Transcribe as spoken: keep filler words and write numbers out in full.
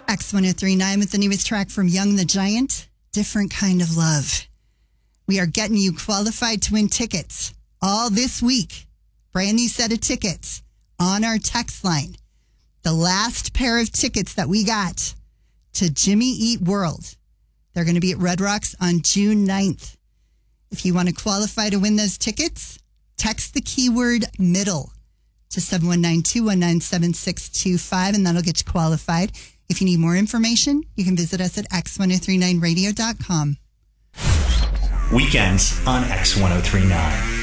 X one oh three point nine with the newest track from Young the Giant, Different Kind of Love. We are getting you qualified to win tickets all this week. Brand new set of tickets on our text line. The last pair of tickets that we got to Jimmy Eat World. They're going to be at Red Rocks on June ninth. If you want to qualify to win those tickets, text the keyword middle to seven one nine, two one nine, seven six two five, and that'll get you qualified. If you need more information, you can visit us at x ten thirty-nine radio dot com. Weekends on X ten thirty-nine.